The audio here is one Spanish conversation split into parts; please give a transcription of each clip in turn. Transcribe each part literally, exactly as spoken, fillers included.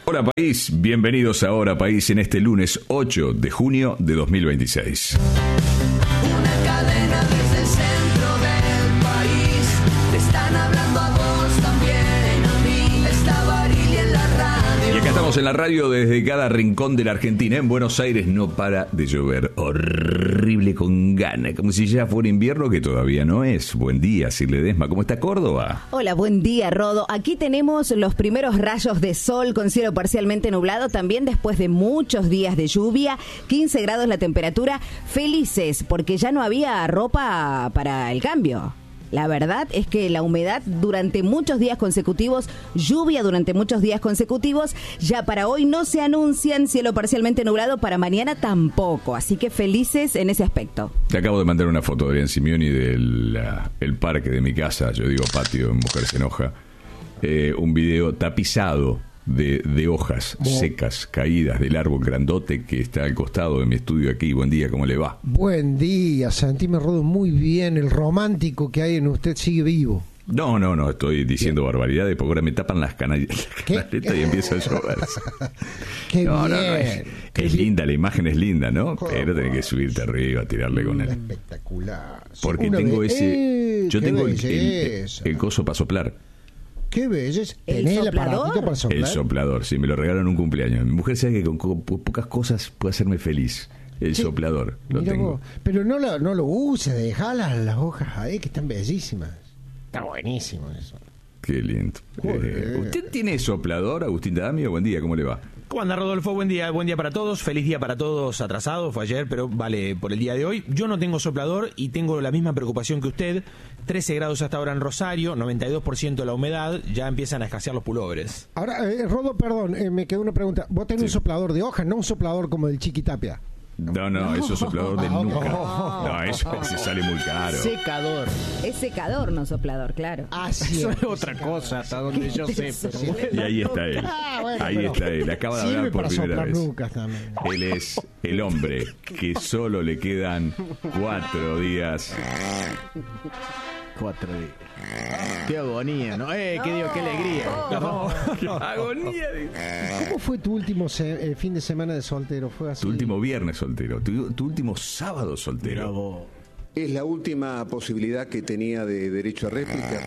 Hola país, bienvenidos a Hora País en este lunes ocho de junio de dos mil veintiséis. Una cadena desde el centro del país. Te están hablando a vos también, a mí. Está Barili en la radio. Y acá estamos en la radio desde cada rincón de la Argentina. En Buenos Aires no para de llover, horrible con gana, como si ya fuera invierno, que todavía no es. Buen día, Sir Ledesma, ¿cómo está Córdoba? Hola, buen día, Rodo. Aquí tenemos los primeros rayos de sol con cielo parcialmente nublado, también después de muchos días de lluvia, quince grados la temperatura, felices porque ya no había ropa para el cambio. La verdad es que la humedad durante muchos días consecutivos, lluvia durante muchos días consecutivos, ya para hoy no se anuncian cielo parcialmente nublado, para mañana tampoco, así que felices en ese aspecto. Te acabo de mandar una foto de Adrián Simeoni del uh, el parque de mi casa, yo digo patio, Mujer se enoja, eh, un video tapizado de, de hojas Bo- secas, caídas del árbol grandote que está al costado de mi estudio aquí. Buen día, ¿cómo le va? Buen día, Santi, me rodo muy bien. El romántico que hay en usted sigue vivo. No, no, no, estoy diciendo barbaridades porque ahora me tapan las cana- ¿Qué? canaletas y empieza a llover. Qué No, bien. no, no, es, Qué es bien. linda, la imagen es linda, ¿no? Pero tenés que subirte arriba, tirarle con él. Espectacular. Porque Una tengo be- ese... ¡Eh, Yo qué tengo el, el, belleza! el coso para soplar. Qué belleza. ¿El ¿Tenés el soplador? aparatito para soplar? El soplador, sí, me lo regalaron en un cumpleaños. Mi mujer sabe que con, co- po- pocas cosas puede hacerme feliz. El Sí. soplador, lo Mirá tengo. vos. Pero no lo, no lo uses, dejá las, las hojas ahí que están bellísimas. Está buenísimo eso. Qué lindo. Joder. Eh, ¿Usted tiene soplador, Agustín D'Adamio? Buen día, ¿cómo le va? ¿Cómo anda, Rodolfo? Buen día, buen día para todos. Feliz día para todos. Atrasado, fue ayer, pero vale por el día de hoy. Yo no tengo soplador y tengo la misma preocupación que usted. trece grados hasta ahora en Rosario, noventa y dos por ciento la humedad. Ya empiezan a escasear los pulóveres. Ahora, eh, Rodo, perdón, eh, me quedó una pregunta. Vos tenés Sí. un soplador de hojas, no un soplador como del Chiquitapia. No, no, eso es soplador de No. nuca. No, eso se sale muy caro. Secador. Es secador, no soplador, claro. Ah, sí. Eso es otra cosa, hasta donde yo sé. Pero bueno. Y ahí está él. Ah, bueno, Ahí pero está él. Acaba de sirve hablar por para primera soplar vez. nucas también. Él es el hombre que solo le quedan cuatro días. Cuatro días. Qué agonía, ¿no? Eh, qué digo, qué alegría. No, qué agonía. ¿Cómo fue tu último se- eh, fin de semana de soltero? ¿Fue así? Tu último viernes soltero, tu, tu último sábado soltero. Bravo. Es la última posibilidad que tenía de derecho a réplica.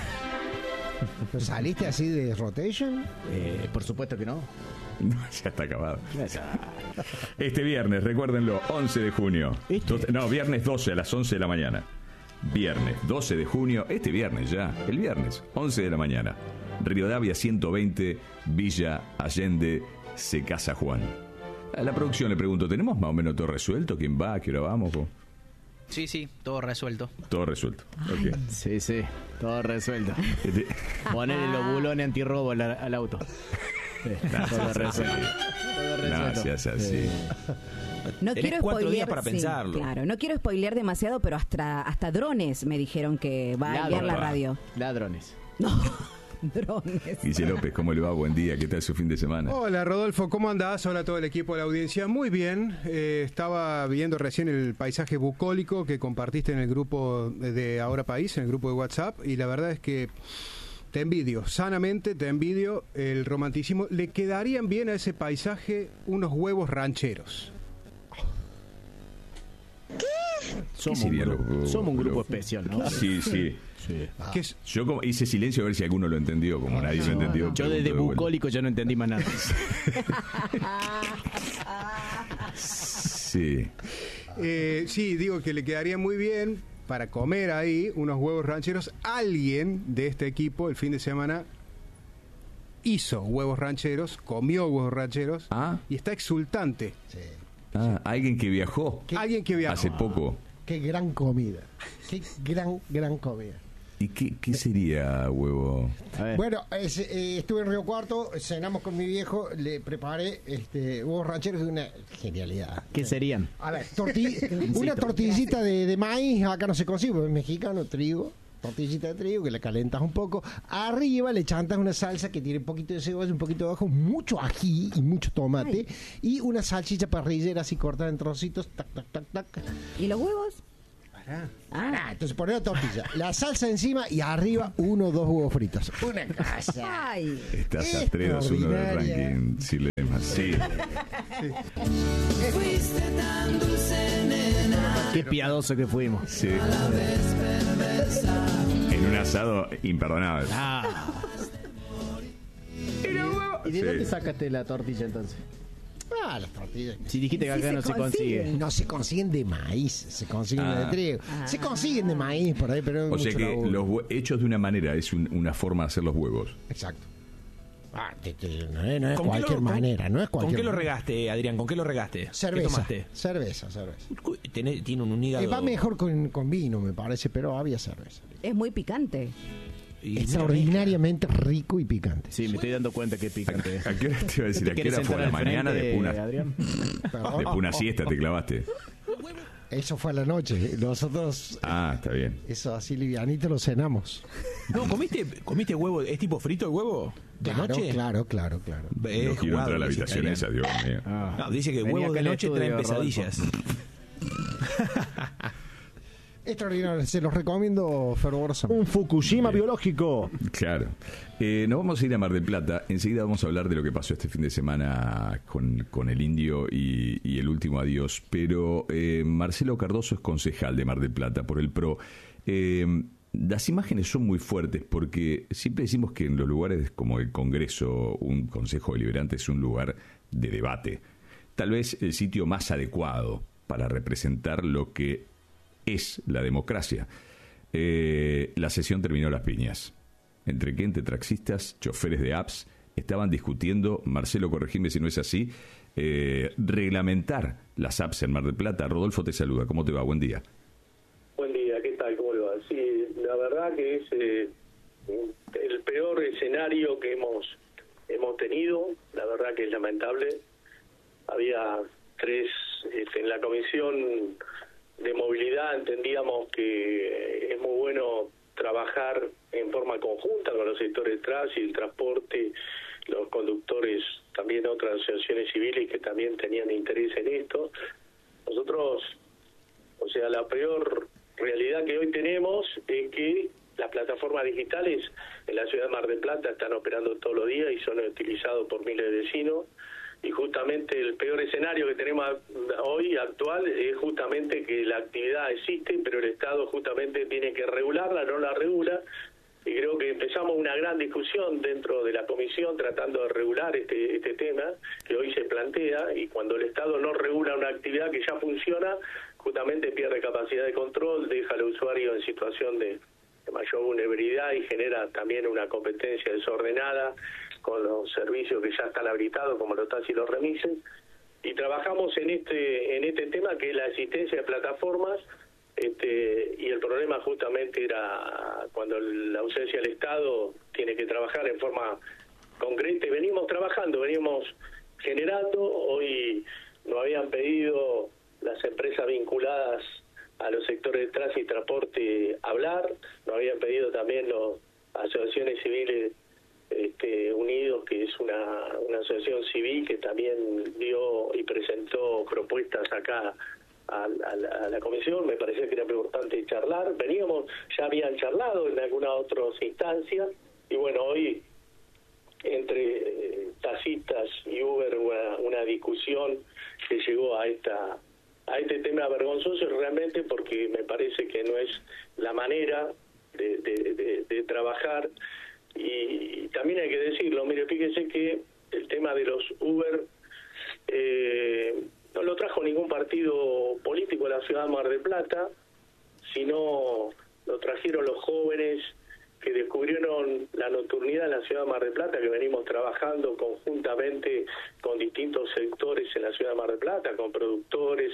¿Pero saliste así de rotation? Eh, por supuesto que no. No, ya está acabado. Este viernes, recuérdenlo, once de junio. ¿Este? Doce- no, viernes doce a las once de la mañana. Viernes doce de junio, este viernes ya, el viernes, once de la mañana. Rivadavia ciento veinte, Villa Allende, se casa Juan. A la producción le pregunto, ¿tenemos más o menos todo resuelto? ¿Quién va? ¿A qué hora vamos? po? Sí, sí, todo resuelto. Todo resuelto. Ok. Sí, sí, todo resuelto. Este- Ponerle los bulones antirrobo al, al auto. Sí, todo resuelto. Todo No, resuelto. se hace así. Sí. No Tenés quiero cuatro spoilear, días para sí, pensarlo. Claro, no quiero spoilear demasiado, pero hasta hasta drones me dijeron que va a enviar la Ladra. radio. Ladrones. No, drones. Guille López, ¿cómo le va? Buen día, ¿qué tal su fin de semana? Hola Rodolfo, ¿cómo andás? Hola a todo el equipo de la audiencia. Muy bien, eh, estaba viendo recién el paisaje bucólico que compartiste en el grupo de Ahora País, en el grupo de WhatsApp, y la verdad es que te envidio, sanamente te envidio el romanticismo. Le quedarían bien a ese paisaje unos huevos rancheros. Somos, sería un lo- grupo, somos un grupo lo- especial, ¿no? Sí, sí. Sí. Que es- Yo como hice silencio a ver si alguno lo entendió, como nadie lo entendió. Yo pregunto desde de vuelta. bucólico ya no entendí más nada. Sí. Eh, sí, digo que le quedaría muy bien para comer ahí unos huevos rancheros. Alguien de este equipo el fin de semana hizo huevos rancheros, comió huevos rancheros Ah. y está exultante. Ah, alguien que viajó Alguien que viajó. hace poco. Qué gran comida. Qué gran, gran comida. ¿Y qué, qué sería huevo? A ver. Bueno, es, eh, estuve en Río Cuarto, cenamos con mi viejo, le preparé este, huevos rancheros de una genialidad. ¿Qué serían? A ver, torti- una tortillita de, de maíz, acá no se consigue, porque es mexicano, trigo. Tortillita de trigo que le calentas un poco. Arriba le chantas una salsa que tiene un poquito de cebolla, un poquito de ajo, mucho ají y mucho tomate. Y una salchicha parrillera así cortada en trocitos. Tac, tac, tac, tac. ¿Y los huevos? Pará. Ah, entonces poner la tortilla, la salsa encima y arriba uno o dos huevos fritos. Una casa. Ay. Estás a tres dos uno del ranking. Sí, le demás. Sí. Fuiste tan dulce, nena. Qué piadoso que fuimos. Sí. A la vez perversa. En un asado imperdonable. Ah. ¿Y de Sí. dónde sacaste la tortilla entonces? Ah, las tortillas. Si dijiste que Sí acá se no se consigue. consigue. No se consiguen de maíz, se consiguen Ah. de trigo. Se consiguen de maíz por ahí, pero es O sea mucho que laburo. los hue- hechos de una manera es un- una forma de hacer los huevos. Exacto. Ah, te- te- no es, no es ¿Con qué cualquier lo- con- manera, no es ¿Con cualquier qué lo manera. regaste, Adrián? ¿Con qué lo regaste? ¿Qué Cerveza. tomaste? Cerveza, cerveza. Uy, Tiene, tiene un hígado. Eh, va mejor con, con vino, me parece, pero había cerveza. Es muy picante. Y Extraordinariamente rico y picante. Sí, me estoy dando cuenta que es picante. ¿A qué hora te iba a decir? ¿Te ¿A qué quieres hora fue? ¿A la sentar al mañana? frente, Después una, Adrián? Perdón. después una siesta te clavaste. Eso fue a la noche. Nosotros, Ah, está bien. eso así livianito lo cenamos. No, ¿comiste, ¿comiste huevo? ¿Es tipo frito el huevo? ¿De Claro, noche? claro, claro, claro. Eh, No quiero jugado, entrar a la dice habitación Adrián. esa, Dios mío. Ah. No, dice que Venía huevos acá de al noche estudio, traen Rodolfo. pesadillas. Extraordinario, se los recomiendo fervorosamente. Un Fukushima biológico. Claro. Eh, nos vamos a ir a Mar del Plata. Enseguida vamos a hablar de lo que pasó este fin de semana con, con el Indio y, y el último adiós. Pero eh, Marcelo Cardoso es concejal de Mar del Plata por el P R O. Eh, las imágenes son muy fuertes porque siempre decimos que en los lugares como el Congreso, un Consejo Deliberante es un lugar de debate. Tal vez el sitio más adecuado para representar lo que es la democracia. Eh, la sesión terminó a las piñas. Entre que entre taxistas, choferes de apps, estaban discutiendo, Marcelo, corregime si no es así, eh, reglamentar las apps en Mar del Plata. Rodolfo te saluda, ¿cómo te va? Buen día. Buen día, ¿qué tal? ¿Cómo le va? Sí, la verdad que es eh, el peor escenario que hemos hemos tenido, la verdad que es lamentable. Había tres, este, en la comisión de movilidad entendíamos que es muy bueno trabajar en forma conjunta con los sectores trans y el transporte, los conductores, también otras asociaciones civiles que también tenían interés en esto. Nosotros, o sea, la peor realidad que hoy tenemos es que las plataformas digitales en la ciudad de Mar del Plata están operando todos los días y son utilizados por miles de vecinos. Y justamente el peor escenario que tenemos hoy actual es justamente que la actividad existe, pero el Estado justamente tiene que regularla, no la regula. Y creo que empezamos una gran discusión dentro de la comisión tratando de regular este, este tema que hoy se plantea, y cuando el Estado no regula una actividad que ya funciona, justamente pierde capacidad de control, deja al usuario en situación de, de mayor vulnerabilidad y genera también una competencia desordenada con los servicios que ya están habilitados como los taxis y los remises. Y trabajamos en este en este tema que es la existencia de plataformas. Este, y el problema justamente era cuando la ausencia del Estado tiene que trabajar en forma concreta. Y venimos trabajando, venimos generando. Hoy nos habían pedido las empresas vinculadas a los sectores de tránsito y transporte hablar, nos habían pedido también las asociaciones civiles este, Unidos, que es una, una asociación civil que también dio y presentó propuestas acá A, a, la, a la comisión. Me parecía que era importante charlar. Veníamos, ya habían charlado en algunas otras instancias, y bueno, hoy entre eh, taxistas y Uber una, una discusión que llegó a esta a este tema vergonzoso realmente, porque me parece que no es la manera de, de, de, de trabajar. Y, y también hay que decirlo, mire, fíjese que el tema de los Uber eh, no lo trajo ningún partido político a la ciudad de Mar del Plata, sino lo trajeron los jóvenes que descubrieron la nocturnidad en la ciudad de Mar del Plata, que venimos trabajando conjuntamente con distintos sectores en la ciudad de Mar del Plata, con productores,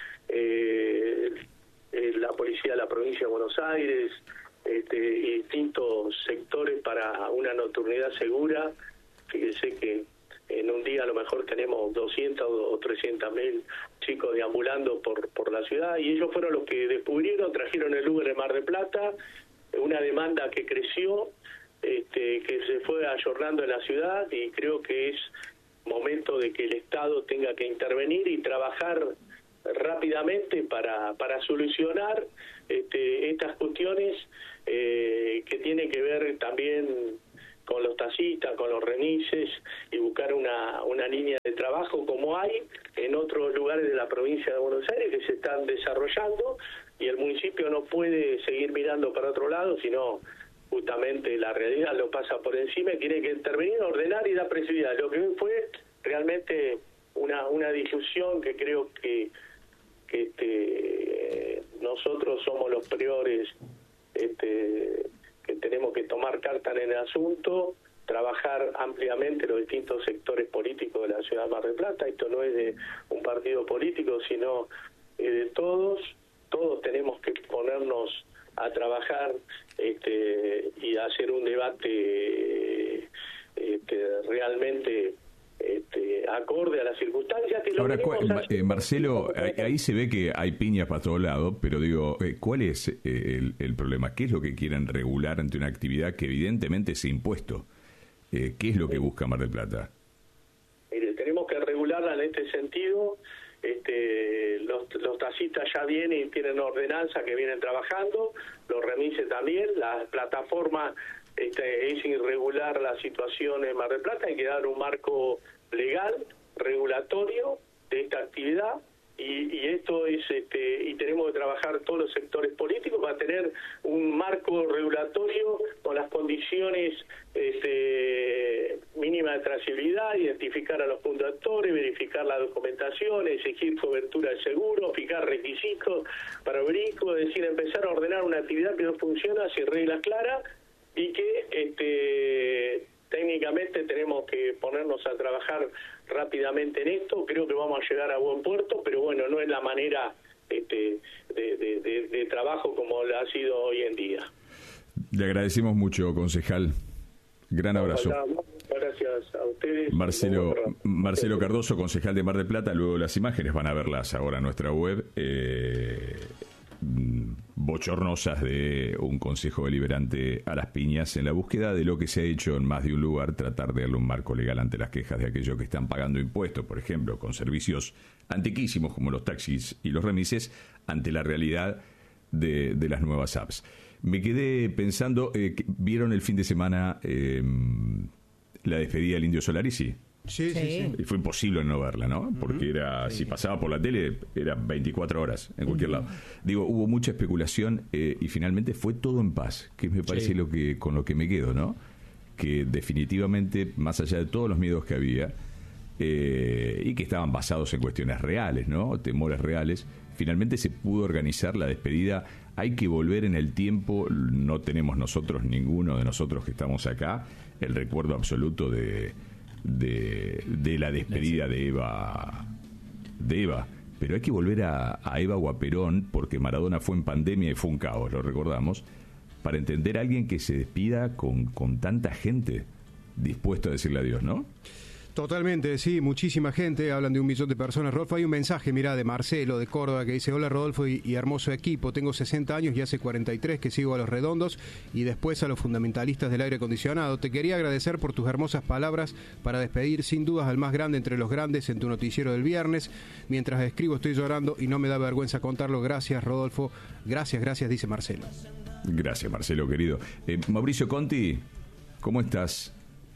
eh, eh, la policía de la provincia de Buenos Aires, este, y distintos sectores para una nocturnidad segura. Fíjense que en un día a lo mejor tenemos doscientos o trescientos mil chicos deambulando por, por la ciudad, y ellos fueron los que descubrieron, trajeron el Uber de Mar del Plata, una demanda que creció, este, que se fue ayornando en la ciudad, y creo que es momento de que el Estado tenga que intervenir y trabajar rápidamente para, para solucionar este, estas cuestiones eh, que tienen que ver también con los taxistas, con los remises, y buscar una, una línea de trabajo como hay en otros lugares de la provincia de Buenos Aires que se están desarrollando, y el municipio no puede seguir mirando para otro lado, sino justamente la realidad lo pasa por encima y tiene que intervenir, ordenar y dar presión. Lo que fue realmente una, una discusión que creo que, que este, nosotros somos los priores este, que tenemos que tomar cartas en el asunto, trabajar ampliamente los distintos sectores políticos de la ciudad de Mar del Plata. Esto no es de un partido político, sino eh, de todos. Todos tenemos que ponernos a trabajar este, y hacer un debate este, realmente este, acorde a las circunstancias. Que Ahora, lo eh, Marcelo, ahí, ahí se ve que hay piñas para todos lados, pero digo, eh, ¿cuál es eh, el, el problema? ¿Qué es lo que quieren regular ante una actividad que evidentemente es impuesto? Eh, ¿Qué es lo que busca Mar del Plata? Mire, tenemos que regularla en este sentido. Este, los, los taxistas ya vienen y tienen ordenanza que vienen trabajando, los remises también, la plataforma este, es irregular la situación en Mar del Plata, hay que dar un marco legal, regulatorio de esta actividad, y, y esto es este, y tenemos que trabajar todos los sectores políticos para tener un marco regulatorio con las condiciones este, mínimas de trazabilidad, identificar a los conductores, verificar la documentación, exigir cobertura de seguro, fijar requisitos para el vehículo, es decir, empezar a ordenar una actividad que no funciona sin reglas claras, y que este, técnicamente tenemos que ponernos a trabajar rápidamente en esto. Creo que vamos a llegar a buen puerto, pero bueno, no es la manera este, de, de, de, de trabajo como lo ha sido hoy en día. Le agradecemos mucho, concejal. Gran abrazo. Gracias a ustedes. Marcelo, Marcelo Cardoso, concejal de Mar del Plata. Luego las imágenes van a verlas ahora en nuestra web. Eh, bochornosas de un consejo deliberante a las piñas en la búsqueda de lo que se ha hecho en más de un lugar, tratar de darle un marco legal ante las quejas de aquellos que están pagando impuestos, por ejemplo, con servicios antiquísimos como los taxis y los remises, ante la realidad de, de las nuevas apps. Me quedé pensando, eh, ¿vieron el fin de semana eh, la despedida del Indio Solari? Sí. Sí, sí, sí. Y fue imposible no verla, ¿no? Porque era, sí. si pasaba por la tele, era veinticuatro horas en cualquier lado. Digo, hubo mucha especulación eh, y finalmente fue todo en paz, que me parece sí. lo que con lo que me quedo, ¿no? Que definitivamente, más allá de todos los miedos que había, eh, y que estaban basados en cuestiones reales, ¿no? Temores reales, finalmente se pudo organizar la despedida. Hay que volver en el tiempo, no tenemos nosotros, ninguno de nosotros que estamos acá, el recuerdo absoluto de... De, de la despedida de Eva de Eva, pero hay que volver a, a Eva o a Perón, porque Maradona fue en pandemia y fue un caos, lo recordamos, para entender a alguien que se despida con, con tanta gente dispuesto a decirle adiós, ¿no? Totalmente, sí, muchísima gente, hablan de un millón de personas. Rodolfo, hay un mensaje, mirá, de Marcelo, de Córdoba, que dice: hola Rodolfo y, y hermoso equipo, tengo sesenta años y hace cuarenta y tres que sigo a Los Redondos y después a los fundamentalistas del aire acondicionado. Te quería agradecer por tus hermosas palabras para despedir sin dudas al más grande entre los grandes en tu noticiero del viernes. Mientras escribo estoy llorando y no me da vergüenza contarlo. Gracias Rodolfo, gracias, gracias, dice Marcelo. Gracias Marcelo, querido. Eh, Mauricio Conti, ¿cómo estás?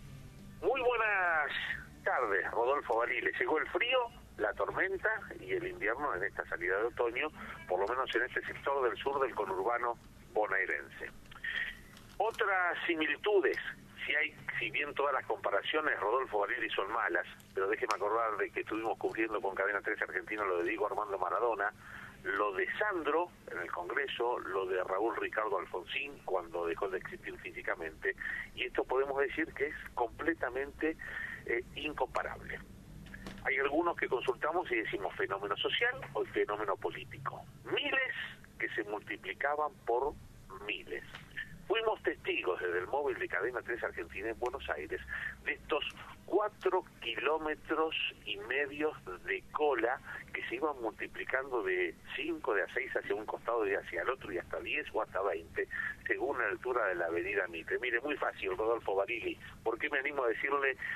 Tardes, Rodolfo Valile. Llegó el frío, la tormenta y el invierno en esta salida de otoño, por lo menos en este sector del sur del conurbano bonaerense. Otras similitudes, si hay, si bien todas las comparaciones, Rodolfo Valile, son malas, pero déjeme acordar de que estuvimos cubriendo con Cadena trece Argentina lo de Diego Armando Maradona, lo de Sandro en el Congreso, lo de Raúl Ricardo Alfonsín cuando dejó de existir físicamente, y esto podemos decir que es completamente Eh, incomparable. Hay algunos que consultamos y decimos fenómeno social o fenómeno político. Miles que se multiplicaban por miles. Fuimos testigos desde el móvil de Cadena trece Argentina en Buenos Aires de estos cuatro kilómetros y medio de cola que se iban multiplicando de cinco, de a seis hacia un costado y hacia el otro, y hasta diez o hasta veinte, según la altura de la avenida Mitre. Mire, muy fácil, Rodolfo Barili. ¿Por qué me animo a decirle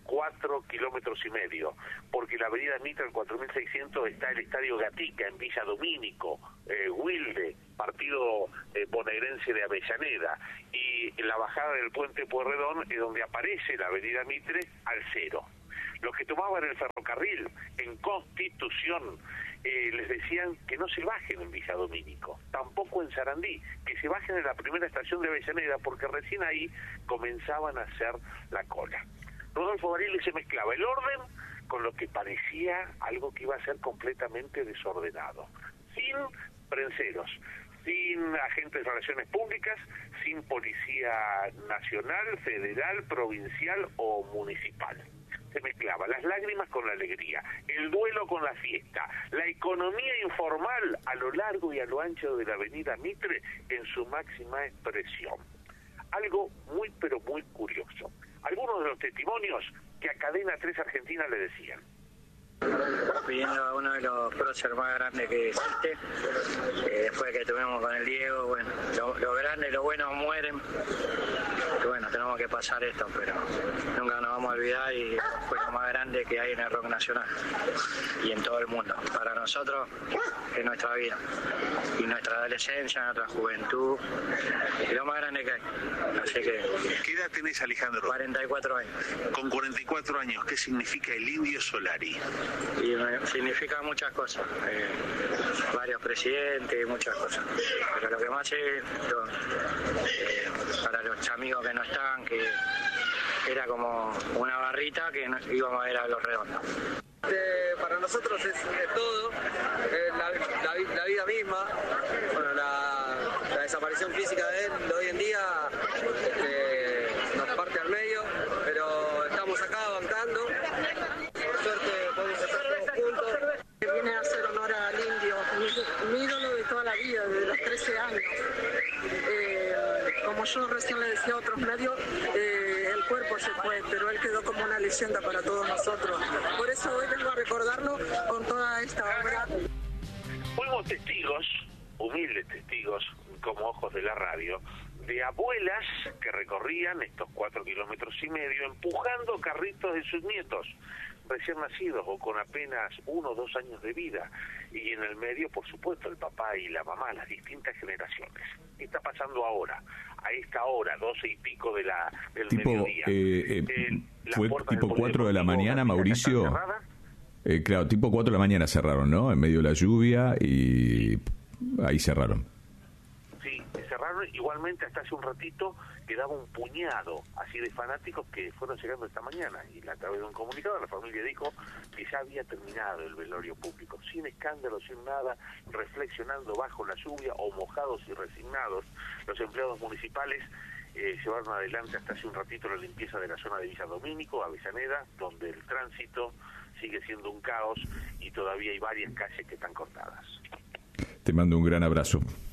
cuatro kilómetros y medio, porque la avenida Mitre, en cuatro mil seiscientos, está el Estadio Gatica en Villa Domínico, eh, Wilde, partido eh, bonaerense de Avellaneda, y la bajada del puente Pueyrredón es donde aparece la avenida Mitre al cero. Los que tomaban el ferrocarril en Constitución eh, les decían que no se bajen en Villa Domínico, tampoco en Sarandí, que se bajen en la primera estación de Avellaneda, porque recién ahí comenzaban a hacer la cola. Rodolfo Barili se mezclaba el orden con lo que parecía algo que iba a ser completamente desordenado, sin prenseros, sin agentes de relaciones públicas, sin policía nacional, federal, provincial o municipal. Se mezclaba las lágrimas con la alegría, el duelo con la fiesta, la economía informal a lo largo y a lo ancho de la avenida Mitre en su máxima expresión. Algo muy pero muy curioso. Algunos de los testimonios que a Cadena tres Argentina le decían. Pidiendo a uno de los próceres más grandes que existe, eh, después que tuvimos con el Diego, bueno, los lo grandes, los buenos mueren, y bueno, tenemos que pasar esto, pero nunca nos vamos a olvidar y fue lo más grande que hay en el rock nacional y en todo el mundo. Para nosotros es nuestra vida y nuestra adolescencia, nuestra juventud, y lo más grande que hay. Así que... ¿Qué edad tenés, Alejandro? cuarenta y cuatro años. Con cuarenta y cuatro años, ¿qué significa el Indio Solari? Y me significa muchas cosas, eh, varios presidentes, muchas cosas, pero lo que más es lo, eh, para los amigos que no estaban, que era como una barrita que no, íbamos a ver a Los Redondos. Eh, para nosotros es, es todo, eh, la, la, la vida misma, bueno, la, la desaparición física de él de hoy en día este, nos parte al medio, pero estamos acá bancando. Por suerte podemos estar todos juntos. Viene a hacer honor al Indio, mi, mi ídolo de toda la vida, desde los trece años. Eh, como yo recién le decía a otros medios, eh, el cuerpo se fue, pero él quedó como una leyenda para todos nosotros. Por eso hoy vengo a recordarlo con toda esta obra. Fuimos testigos, humildes testigos, como ojos de la radio, de abuelas que recorrían estos cuatro kilómetros y medio empujando carritos de sus nietos recién nacidos o con apenas uno o dos años de vida, y en el medio, por supuesto, el papá y la mamá, las distintas generaciones. ¿Qué está pasando ahora? A esta hora, doce y pico de la, del tipo, mediodía. Eh, eh, eh, fue tipo cuatro de la mañana, Mauricio. Eh, claro, tipo cuatro de la mañana cerraron, ¿no? En medio de la lluvia y ahí cerraron. Sí, cerraron igualmente hasta hace un ratito, quedaba un puñado así de fanáticos que fueron llegando esta mañana, y a través de un comunicado la familia dijo que ya había terminado el velorio público, sin escándalo, sin nada, reflexionando bajo la lluvia o mojados y resignados. Los empleados municipales eh, llevaron adelante hasta hace un ratito la limpieza de la zona de Villa Domínico, Avellaneda, donde el tránsito sigue siendo un caos y todavía hay varias calles que están cortadas. Te mando un gran abrazo.